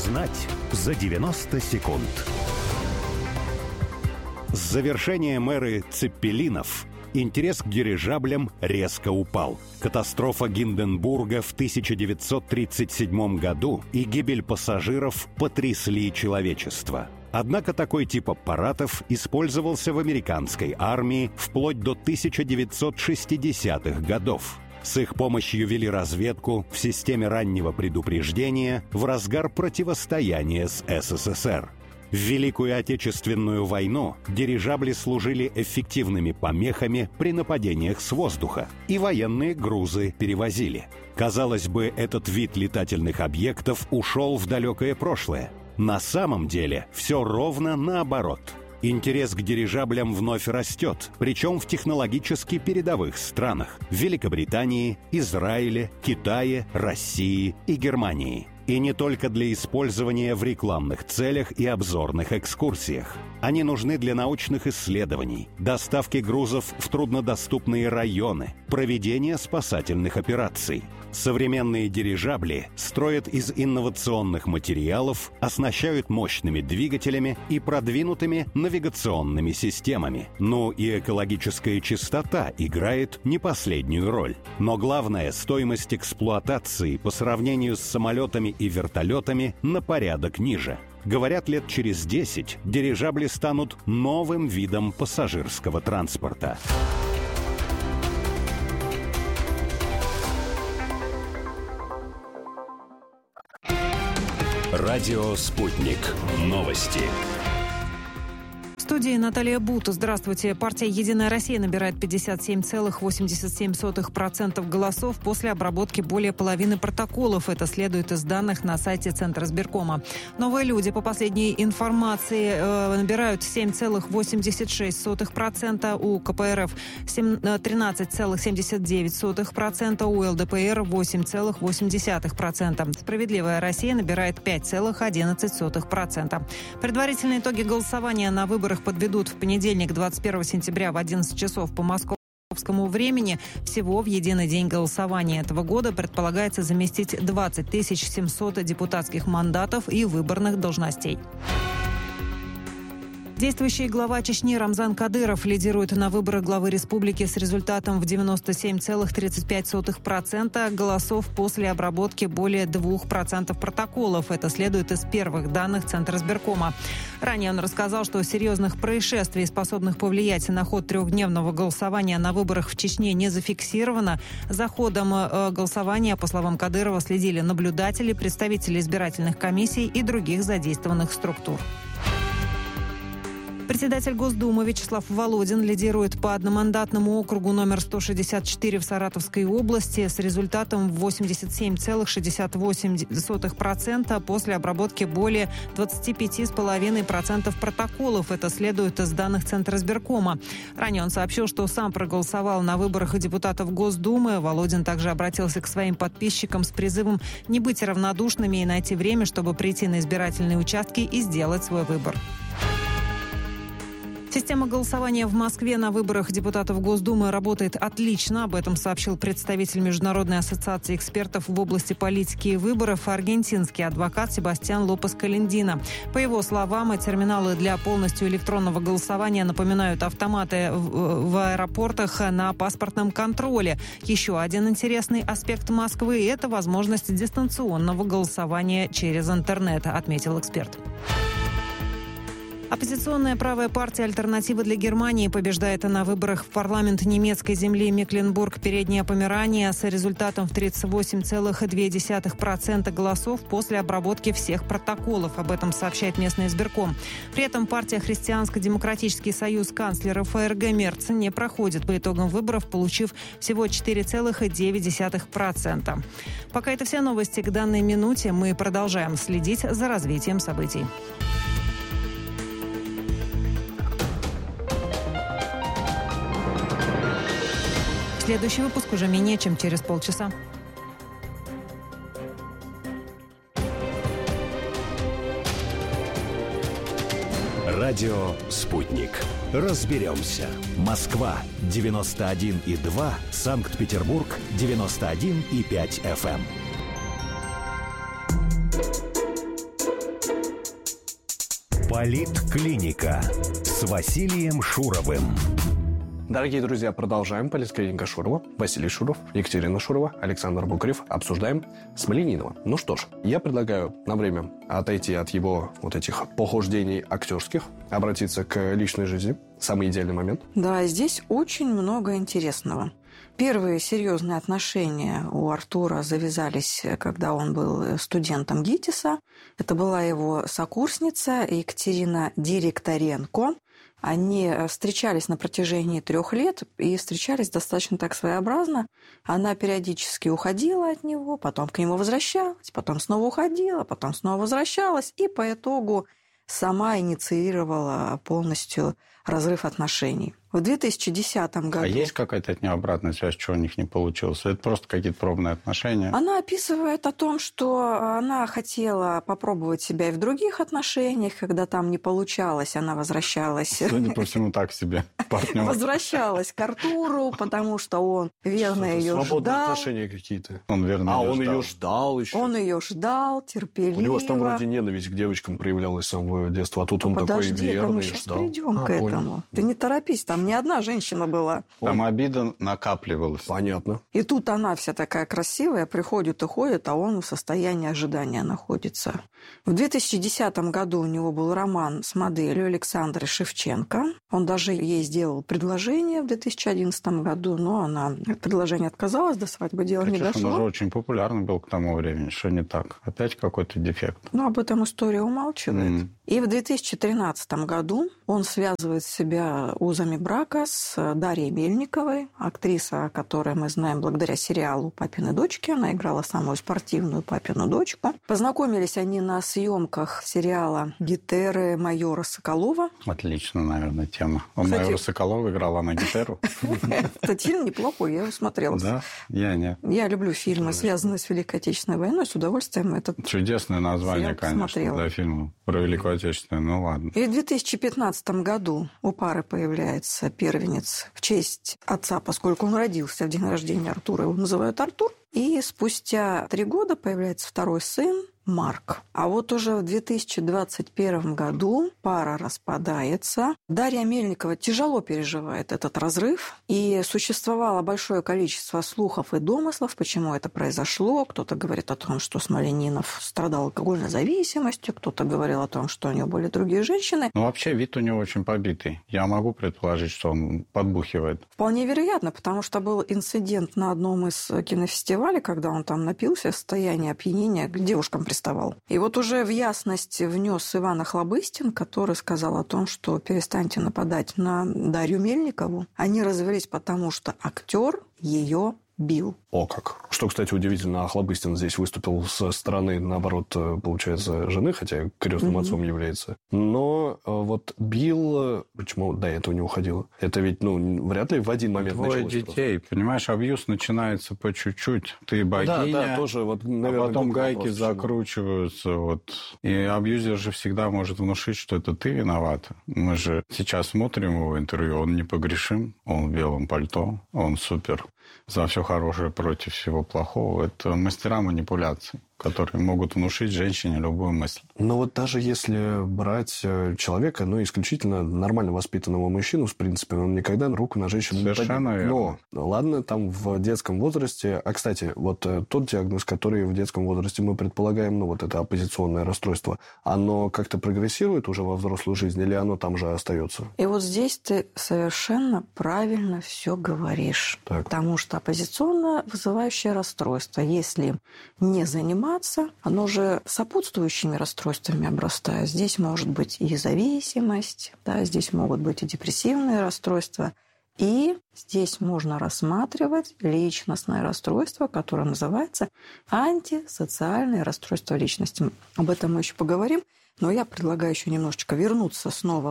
Узнать за 90 секунд. С завершением эры цеппелинов интерес к дирижаблям резко упал. Катастрофа Гинденбурга в 1937 году и гибель пассажиров потрясли человечество. Однако такой тип аппаратов использовался в американской армии вплоть до 1960-х годов. С их помощью вели разведку в системе раннего предупреждения в разгар противостояния с СССР. В Великую Отечественную войну дирижабли служили эффективными помехами при нападениях с воздуха, и военные грузы перевозили. Казалось бы, этот вид летательных объектов ушел в далекое прошлое. На самом деле все ровно наоборот. Интерес к дирижаблям вновь растет, причем в технологически передовых странах – Великобритании, Израиле, Китае, России и Германии. И не только для использования в рекламных целях и обзорных экскурсиях. Они нужны для научных исследований, доставки грузов в труднодоступные районы, проведения спасательных операций. Современные дирижабли строят из инновационных материалов, оснащают мощными двигателями и продвинутыми навигационными системами. Ну и экологическая чистота играет не последнюю роль. Но главное, стоимость эксплуатации по сравнению с самолетами и вертолетами на порядок ниже. Говорят, лет через 10 дирижабли станут новым видом пассажирского транспорта. Радио «Спутник». Новости. В студии Наталья Бута. Здравствуйте. Партия «Единая Россия» набирает 57,87% голосов после обработки более половины протоколов. Это следует из данных на сайте Центризбиркома. Новые люди, по последней информации, набирают 7,86%, у КПРФ 13,79%, у ЛДПР 8,8%. «Справедливая Россия» набирает 5,11%. Предварительные итоги голосования на выборах подведут в понедельник, 21 сентября в 11 часов по московскому времени. Всего в единый день голосования этого года предполагается заместить 20 700 депутатских мандатов и выборных должностей. Действующий глава Чечни Рамзан Кадыров лидирует на выборах главы республики с результатом в 97,35% голосов после обработки более 2% протоколов. Это следует из первых данных Центризбиркома. Ранее он рассказал, что серьезных происшествий, способных повлиять на ход трехдневного голосования на выборах в Чечне, не зафиксировано. За ходом голосования, по словам Кадырова, следили наблюдатели, представители избирательных комиссий и других задействованных структур. Председатель Госдумы Вячеслав Володин лидирует по одномандатному округу номер 164 в Саратовской области с результатом в 87,68% после обработки более 25,5% протоколов. Это следует из данных Центризбиркома. Ранее он сообщил, что сам проголосовал на выборах депутатов Госдумы. Володин также обратился к своим подписчикам с призывом не быть равнодушными и найти время, чтобы прийти на избирательные участки и сделать свой выбор. Система голосования в Москве на выборах депутатов Госдумы работает отлично. Об этом сообщил представитель Международной ассоциации экспертов в области политики и выборов, аргентинский адвокат Себастьян Лопес-Календино. По его словам, терминалы для полностью электронного голосования напоминают автоматы в аэропортах на паспортном контроле. Еще один интересный аспект Москвы – это возможность дистанционного голосования через интернет, отметил эксперт. Оппозиционная правая партия «Альтернатива для Германии» побеждает на выборах в парламент немецкой земли Мекленбург-Передняя Померания с результатом в 38,2% голосов после обработки всех протоколов. Об этом сообщает местный избирком. При этом партия «Христианско-демократический союз» канцлера ФРГ Мерца не проходит по итогам выборов, получив всего 4,9%. Пока это все новости к данной минуте. Мы продолжаем следить за развитием событий. Следующий выпуск уже менее чем через полчаса. Радио «Спутник». Разберемся. Москва 91,2, Санкт-Петербург 91,5 FM. Политклиника с Василием Шуровым. Дорогие друзья, продолжаем. Политклиника Шурова. Василий Шуров, Екатерина Шурова, Александр Букарев. Обсуждаем Смольянинова. Ну что ж, я предлагаю на время отойти от его вот этих похождений актерских, обратиться к личной жизни. Самый идеальный момент. Да, здесь очень много интересного. Первые серьезные отношения у Артура завязались, когда он был студентом ГИТИСа. Это была его сокурсница Екатерина Директоренко. Они встречались на протяжении 3 лет и встречались достаточно так своеобразно. Она периодически уходила от него, потом к нему возвращалась, потом снова уходила, потом снова возвращалась. И по итогу сама инициировала полностью разрыв отношений. В 2010 году... А есть какая-то от нее обратная связь, что у них не получилось? Это просто какие-то пробные отношения? Она описывает о том, что она хотела попробовать себя и в других отношениях. Когда там не получалось, она возвращалась... Судя по всему, так себе партнер. Возвращалась к Артуру, потому что он верно ее ждал. Свободные отношения какие-то. Он верно он ее ждал еще. Он ее ждал, терпеливо. У него же там вроде ненависть к девочкам проявлялась с самого детства, а тут он такой верный, мы сейчас ждал. придем к этому. Ты не торопись, там не одна женщина была. Там обида накапливалась. Понятно. И тут она вся такая красивая, приходит и ходит, а он в состоянии ожидания находится. В 2010 году у него был роман с моделью Александрой Шевченко. Он даже ей сделал предложение в 2011 году, но она от предложения отказалась, до свадьбы дело не дошло. Он уже очень популярный был к тому времени. Что не так? Опять какой-то дефект? Ну, об этом история умалчивает. И в 2013 году он связывает себя узами брака с Дарьей Мельниковой, актриса, которую мы знаем благодаря сериалу «Папины дочки». Она играла самую спортивную папину дочку. Познакомились они на съемках сериала «Гетеры» майора Соколова. Отлично, наверное, тема. Он майора Соколова играл, а на Гетеру. Этот фильм неплохой, я его смотрела. Да? Я нет. Я люблю фильмы, связанные с Великой Отечественной войной, с удовольствием. Чудесное название, конечно, для фильма про Великую Отечественную. Ну ладно. И в 2015 году у пары появляется первенец в честь отца, поскольку он родился в день рождения Артура, его называют Артур. И спустя 3 года появляется второй сын, Марк. А вот уже в 2021 году пара распадается. Дарья Мельникова тяжело переживает этот разрыв. И существовало большое количество слухов и домыслов, почему это произошло. Кто-то говорит о том, что Смольянинов страдал алкогольной зависимостью, кто-то говорил о том, что у него были другие женщины. Ну, вообще, вид у него очень побитый. Я могу предположить, что он подбухивает. Вполне вероятно, потому что был инцидент на одном из кинофестивалей, когда он там напился в состоянии опьянения, к девушкам приставал. И вот уже в ясность внес Иван Охлобыстин, который сказал о том, что перестаньте нападать на Дарью Мельникову. Они развелись, потому что актер ее бил. О как. Что, кстати, удивительно, Охлобыстин здесь выступил со стороны, наоборот, получается, жены, хотя крестным отцом является. Но вот бил... Почему до этого не уходила? Это ведь, вряд ли в один момент Двое началось. детей. Просто. Понимаешь, абьюз начинается по чуть-чуть. Ты богиня, да, тоже, вот, наверное, а потом гайки закручиваются. Вот. И абьюзер же всегда может внушить, что это ты виновата. Мы же сейчас смотрим его интервью, он непогрешим, он в белом пальто, он супер. За все хорошее против всего плохого. Это мастера манипуляций, которые могут внушить женщине любую мысль. Но вот даже если брать человека, исключительно нормально воспитанного мужчину, в принципе, он никогда руку на женщину не поднимет. Совершенно верно. Но, ладно, там в детском возрасте... А, кстати, вот тот диагноз, который в детском возрасте мы предполагаем, вот это оппозиционное расстройство, оно как-то прогрессирует уже во взрослую жизнь или оно там же остается? И вот здесь ты совершенно правильно все говоришь. Так. Потому что оппозиционное вызывающее расстройство, если не заниматься, оно же сопутствующими расстройствами обрастает. Здесь может быть и зависимость, здесь могут быть и депрессивные расстройства. И здесь можно рассматривать личностное расстройство, которое называется антисоциальное расстройство личности. Об этом мы еще поговорим. Но я предлагаю еще немножечко вернуться снова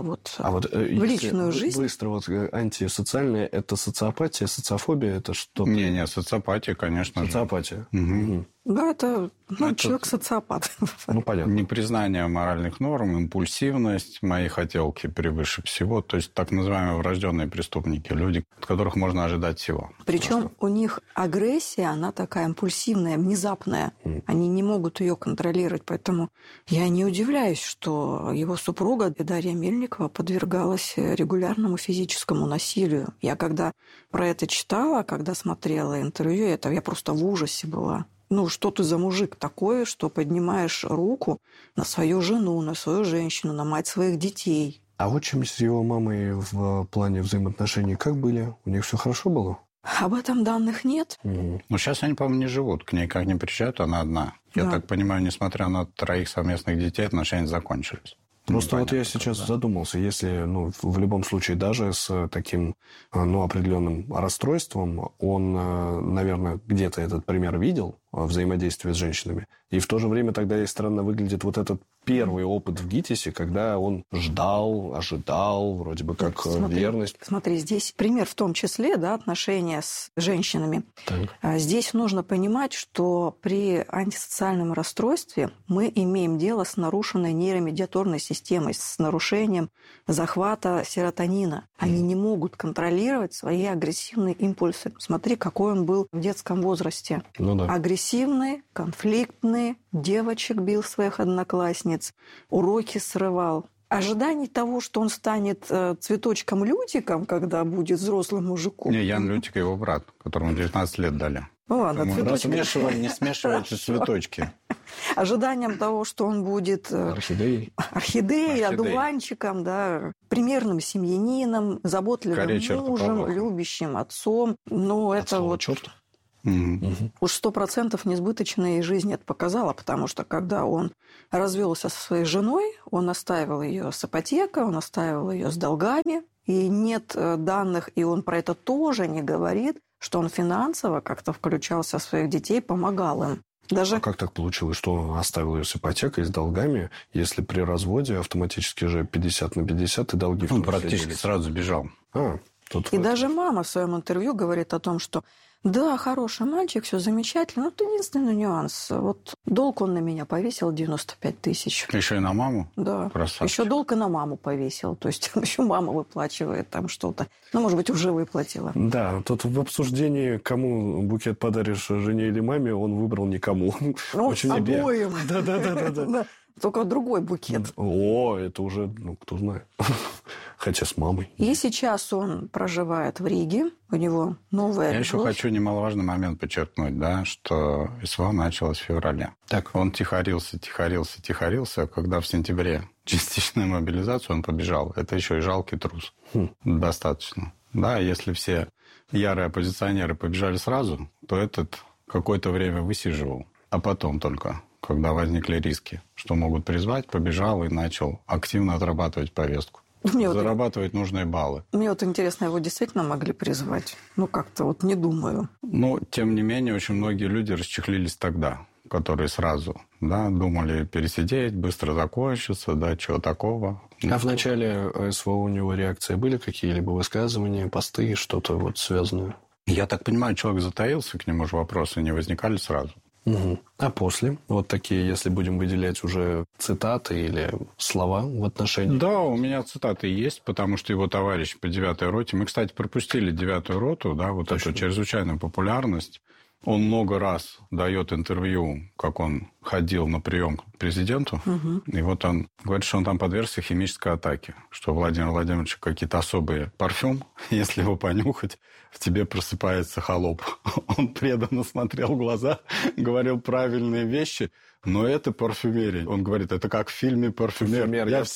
в личную жизнь. Быстро, антисоциальное – это социопатия, социофобия – это что? Не, социопатия, конечно. Социопатия. Угу. Да, это человек-социопат. Ну, понятно. Непризнание моральных норм, импульсивность, мои хотелки превыше всего. То есть так называемые врожденные преступники, люди, от которых можно ожидать всего. Причем у них агрессия, она такая импульсивная, внезапная. Они не могут ее контролировать. Поэтому я не удивляюсь, что его супруга Дарья Мельникова подвергалась регулярному физическому насилию. Я когда про это читала, когда смотрела интервью, я просто в ужасе была. Ну, что ты за мужик такой, что поднимаешь руку на свою жену, на свою женщину, на мать своих детей? А вот чем с его мамой в плане взаимоотношений как были? У них все хорошо было? Об этом данных нет. Ну, сейчас они, по-моему, не живут. К ней как не приезжают, она одна. Я так понимаю, несмотря на 3 совместных детей, отношения закончились. Просто вот я сейчас задумался, если, в любом случае, даже с таким, определенным расстройством, он, наверное, где-то этот пример видел, взаимодействия с женщинами. И в то же время тогда и странно выглядит вот этот первый опыт в ГИТИСе, когда он ждал, ожидал, вроде бы как верность. Смотри, здесь пример в том числе, да, отношения с женщинами. Так. Здесь нужно понимать, что при антисоциальном расстройстве мы имеем дело с нарушенной нейромедиаторной системой, с нарушением захвата серотонина. Они не могут контролировать свои агрессивные импульсы. Смотри, какой он был в детском возрасте. Ну да. Агрессивный, конфликтный, девочек бил своих одноклассниц, уроки срывал. Ожиданий того, что он станет цветочком-лютиком, когда будет взрослым мужиком. Не, Ян Лютик его брат, которому 19 лет дали. Ну ладно, Не смешивайте цветочки. Ожиданием того, что он будет орхидеей, одуванчиком, да, примерным семьянином, заботливым мужем, любящим отцом. Ну, это вот... Чёрт. Уж 100% несбыточной жизни это показало, потому что когда он развелся со своей женой, он оставил ее с ипотекой, он оставил ее с долгами, и нет данных, и он про это тоже не говорит, что он финансово как-то включался в своих детей, помогал им. Даже... А как так получилось, что он оставил ее с ипотекой, с долгами, если при разводе автоматически же 50/50 и долги... Он практически сразу сбежал. И даже мама в своем интервью говорит о том, что да, хороший мальчик, все замечательно, но это единственный нюанс. Вот долг он на меня повесил 95 тысяч. Еще и на маму? Да. Красавчик. Еще долг и на маму повесил. То есть еще мама выплачивает там что-то. Ну, может быть, уже выплатила. Да, тут в обсуждении, кому букет подаришь, жене или маме, он выбрал никому. Ну, обоим. Да. Только другой букет. О, это уже, кто знает. Хотя с мамой. И сейчас он проживает в Риге. У него новая любовь. Я еще хочу немаловажный момент подчеркнуть, да, что СВО началось в феврале. Так. Он тихорился. Когда в сентябре частичная мобилизация, он побежал. Это еще и жалкий трус. Достаточно. Да, если все ярые оппозиционеры побежали сразу, то этот какое-то время высиживал. А потом только... когда возникли риски, что могут призвать, побежал и начал активно отрабатывать повестку. Зарабатывать нужные баллы. Мне вот интересно, его действительно могли призвать? Как-то не думаю. Но, тем не менее, очень многие люди расчехлились тогда, которые сразу, думали пересидеть, быстро закончится, чего такого. А в начале СВО у него реакции были какие-либо высказывания, посты, что-то связанное? Я так понимаю, человек затаился, к нему же вопросы не возникали сразу. Угу. А после? Вот такие, если будем выделять уже цитаты или слова в отношении? Да, у меня цитаты есть, потому что его товарищ по 9-й роте... Мы, кстати, пропустили 9-ю роту, эту чрезвычайную популярность. Он много раз дает интервью, как он ходил на прием к президенту. И вот он говорит, что он там подвергся химической атаке. Что у Владимира Владимировича какие-то особые парфюм. Если его понюхать, в тебе просыпается холоп. Он преданно смотрел в глаза, говорил правильные вещи. Но это парфюмерия. Он говорит, это как в фильме «Парфюмер». Я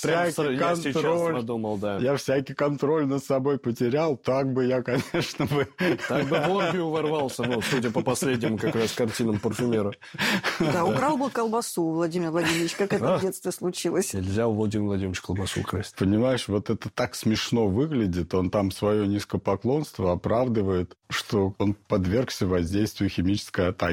всякий контроль над собой потерял. Так бы я, конечно бы... Так бы в оргию ворвался, судя по последним как раз картинам «Парфюмера». Да, украл бы колбасу, Владимир Владимирович, как это в детстве случилось. Нельзя у Владимира Владимировича колбасу украсть. Понимаешь, вот это так смешно выглядит. Он там свое низкопоклонство оправдывает, что он подвергся воздействию химической атаки.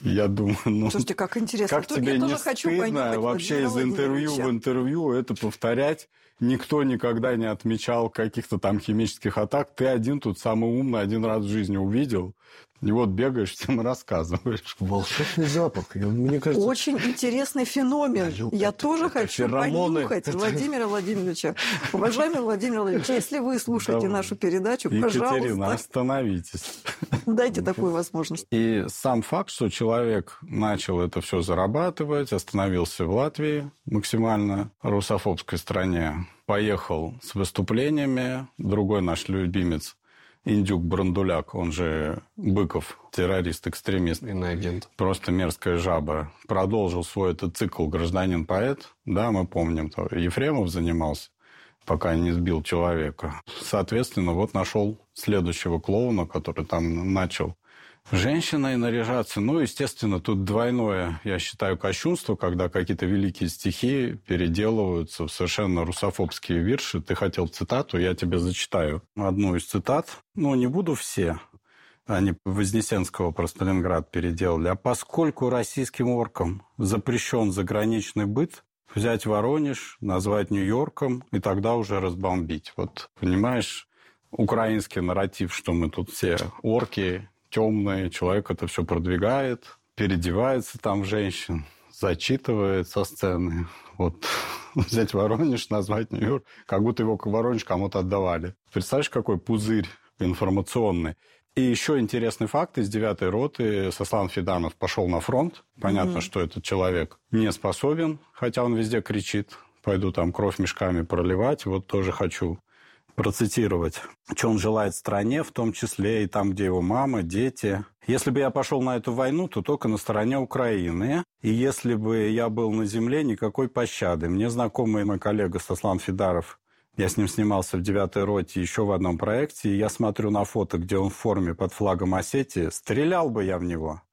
Я думаю, Слушайте, как интересно. как тебе не стыдно вообще из интервью в интервью это повторять? Никто никогда не отмечал каких-то там химических атак. Ты один тут самый умный, один раз в жизни увидел. И вот бегаешь, всем рассказываешь. Волшебный запах. Мне кажется... Очень интересный феномен. Я тоже хочу понюхать Владимира Владимировича. Уважаемый Владимир Владимирович, если вы слушаете нашу передачу, пожалуйста... Екатерина, остановитесь. Дайте такую возможность. И сам факт, что человек начал это все зарабатывать, остановился в Латвии, максимально русофобской стране, поехал с выступлениями. Другой наш любимец Индюк Брандуляк, он же Быков, террорист-экстремист. Иноагент. Просто мерзкая жаба. Продолжил свой этот цикл «Гражданин-поэт». Да, мы помним, Ефремов занимался, пока не сбил человека. Соответственно, вот нашел следующего клоуна, который там начал женщиной наряжаться. Ну, естественно, тут двойное, я считаю, кощунство, когда какие-то великие стихи переделываются в совершенно русофобские вирши. Ты хотел цитату, я тебе зачитаю одну из цитат. Ну, не буду все. Они Вознесенского про Сталинград переделали. А поскольку российским оркам запрещен заграничный быт, взять Воронеж, назвать Нью-Йорком и тогда уже разбомбить. Вот, понимаешь, украинский нарратив, что мы тут все орки, темные, человек это все продвигает, переодевается там в женщин, зачитывает со сцены. Вот взять Воронеж, назвать Нью-Йорк, как будто его Воронеж кому-то отдавали. Представляешь, какой пузырь информационный. И еще интересный факт. Из 9-й роты Сослан Феданов пошел на фронт. Понятно, что этот человек не способен, хотя он везде кричит. Пойду там кровь мешками проливать. Вот тоже хочу процитировать, что он желает стране, в том числе и там, где его мама, дети. Если бы я пошел на эту войну, то только на стороне Украины. И если бы я был на земле, никакой пощады. Мне знакомый мой коллега Сослан Федаров, я с ним снимался в 9-й роте еще в одном проекте, и я смотрю на фото, где он в форме под флагом Осетии. Стрелял бы я в него.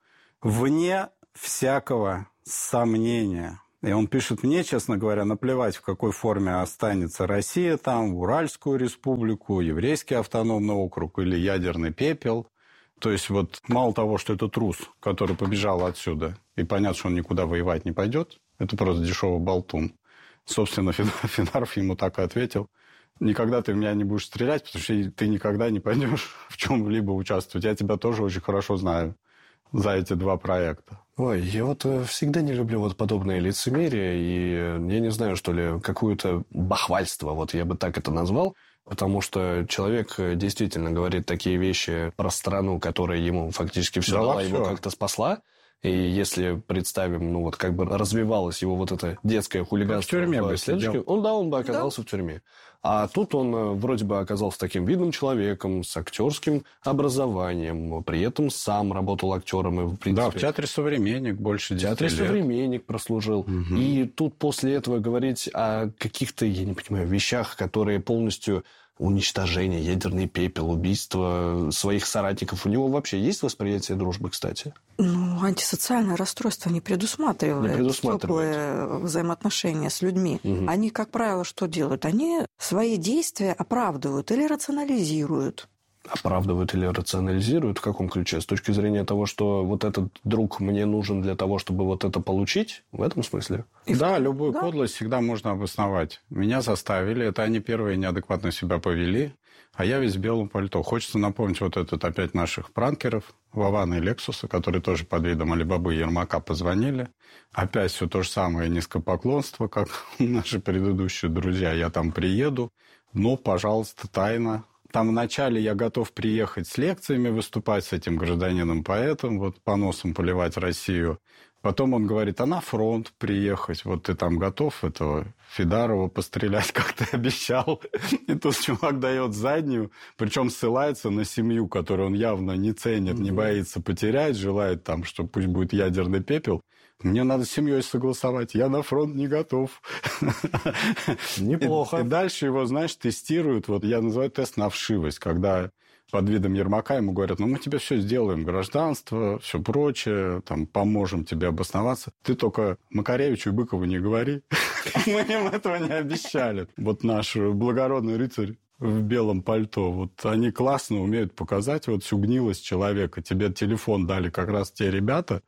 Вне всякого сомнения. И он пишет: мне, честно говоря, наплевать, в какой форме останется Россия там, Уральскую республику, Еврейский автономный округ или ядерный пепел. То есть вот мало того, что это трус, который побежал отсюда, и понятно, что он никуда воевать не пойдет, это просто дешевый болтун. Собственно, Федаров ему так и ответил: никогда ты в меня не будешь стрелять, потому что ты никогда не пойдешь в чем-либо участвовать. Я тебя тоже очень хорошо знаю за эти два проекта. Ой, я вот всегда не люблю вот подобное лицемерие, и я не знаю, что ли, какое-то бахвальство, вот я бы так это назвал, потому что человек действительно говорит такие вещи про страну, которая ему фактически все дала, его как-то спасла. И если представим, ну вот как бы развивалось его вот это детское хулиганство... В тюрьме бы сидел. Он бы оказался в тюрьме. А тут он вроде бы оказался таким видным человеком, с актерским образованием, при этом сам работал актером. И, в принципе, да, в театре «Современник» больше 10 лет. В театре «Современник» прослужил. Угу. И тут после этого говорить о каких-то, я не понимаю, вещах, которые полностью... Уничтожение, ядерный пепел, убийство своих соратников. У него вообще есть восприятие дружбы, кстати? Ну, антисоциальное расстройство не предусматривает теплые взаимоотношения с людьми. Угу. Они, как правило, что делают? Они свои действия оправдывают или рационализируют. Оправдывают или рационализируют? В каком ключе? С точки зрения того, что вот этот друг мне нужен для того, чтобы вот это получить? В этом смысле? Да, любую подлость всегда можно обосновать. Меня заставили, это они первые неадекватно себя повели, а я весь в белом пальто. Хочется напомнить вот этот опять наших пранкеров, Вована и Лексуса, которые тоже под видом Алибабы и Ермака позвонили. Опять все то же самое низкопоклонство, как наши предыдущие друзья. Я там приеду, но, пожалуйста, тайно. Там вначале я готов приехать с лекциями, выступать с этим гражданином-поэтом, вот по носам поливать Россию. Потом он говорит: а на фронт приехать, вот ты там готов этого Федарова пострелять, как ты обещал. И тут чувак дает заднюю, причем ссылается на семью, которую он явно не ценит, не боится потерять, желает там, что пусть будет ядерный пепел. Мне надо с семьей согласовать, я на фронт не готов. Неплохо. И дальше его, знаешь, тестируют, вот я называю тест на вшивость, когда под видом Ермака ему говорят: ну, мы тебе все сделаем, гражданство, все прочее, там, поможем тебе обосноваться. Ты только Макаревичу и Быкову не говори. Мы им этого не обещали. Вот наш благородный рыцарь в белом пальто, вот они классно умеют показать вот всю гнилость человека. Тебе телефон дали как раз те ребята,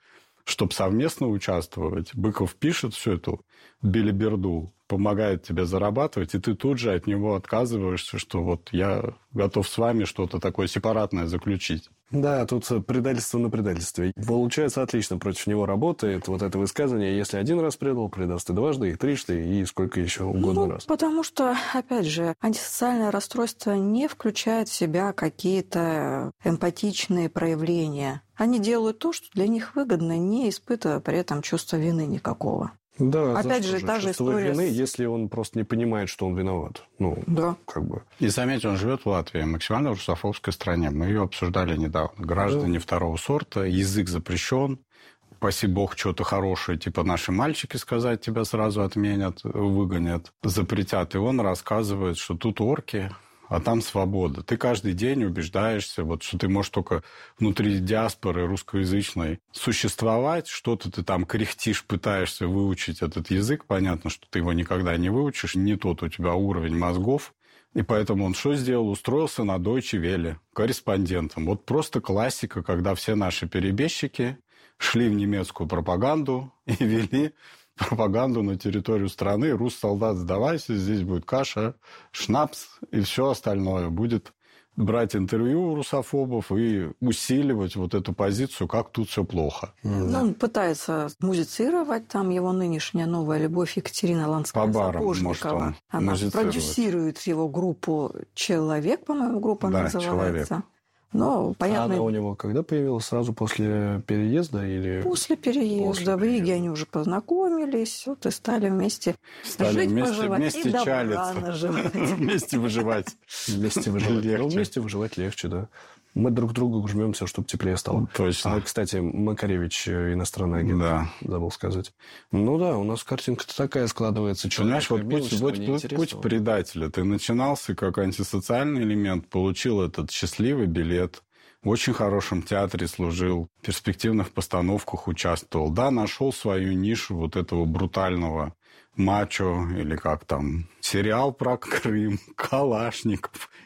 чтобы совместно участвовать. Быков пишет всю эту белиберду, помогает тебе зарабатывать, и ты тут же от него отказываешься, что вот я готов с вами что-то такое сепаратное заключить. Да, тут предательство на предательстве. Получается, отлично против него работает вот это высказывание. Если один раз предал, предаст и дважды, и трижды, и сколько еще угодно раз. Потому что, опять же, антисоциальное расстройство не включает в себя какие-то эмпатичные проявления. Они делают то, что для них выгодно, не испытывая при этом чувства вины никакого. Да, опять же, та же история вины, если он просто не понимает, что он виноват. Да. Как бы. И заметьте, он живет в Латвии, максимально русофобской стране. Мы ее обсуждали недавно. Граждане второго сорта, язык запрещен. Спаси бог, что-то хорошее, типа наши мальчики сказать тебя сразу отменят, выгонят, запретят. И он рассказывает, что тут орки, а там свобода. Ты каждый день убеждаешься, вот, что ты можешь только внутри диаспоры русскоязычной существовать, что-то ты там кряхтишь, пытаешься выучить этот язык. Понятно, что ты его никогда не выучишь, не тот у тебя уровень мозгов. И поэтому он что сделал? Устроился на Deutsche Welle корреспондентом. Вот просто классика, когда все наши перебежчики шли в немецкую пропаганду и вели пропаганду на территорию страны. Руссолдат, сдавайся, здесь будет каша, шнапс и все остальное. Будет брать интервью у русофобов и усиливать вот эту позицию, как тут все плохо. Он пытается музицировать, там его нынешняя новая любовь Екатерина Ланская-Сапожникова. Она продюсирует его группу «Человек», по-моему, группа называется. «Человек». Но, понятно... Она у него когда появилась? Сразу после переезда? Или... После переезда. В Риге они уже познакомились, вот и стали вместе жить, поживать вместе и чалиться. добра наживать. Вместе выживать. Вместе выживать. Вместе выживать легче, да. Мы друг к другу жмемся, чтобы теплее стало. Точно. Кстати, Макаревич иностранный агент. Да. Забыл сказать. Ну да, у нас картинка-то такая складывается. Понимаешь, вот путь предателя. Ты начинался как антисоциальный элемент, получил этот счастливый билет, в очень хорошем театре служил, в перспективных постановках участвовал. Да, нашел свою нишу вот этого брутального мачо, или как там, сериал про Крым, Калашников,